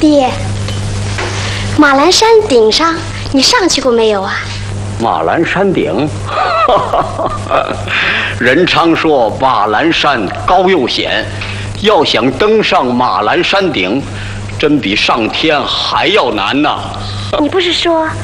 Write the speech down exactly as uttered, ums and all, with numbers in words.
爹，马栏山顶上你上去过没有啊？ 马栏山顶，人常说马栏山高又险，要想登上马栏山顶，真比上天还要难呐。 你不是说